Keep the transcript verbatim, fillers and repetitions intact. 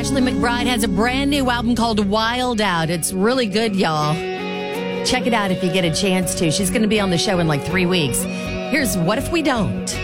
Ashley McBryde has a brand new album called Wild Out. It's really good, y'all. Check it out if you get a chance to. She's going to be on the show in like three weeks. Here's What If We Don't.